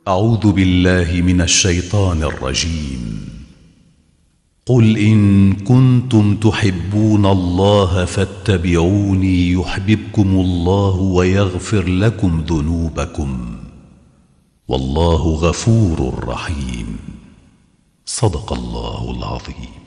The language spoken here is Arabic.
أعوذ بالله من الشيطان الرجيم. قل إن كنتم تحبون الله فاتبعوني يحببكم الله ويغفر لكم ذنوبكم والله غفور رحيم. صدق الله العظيم.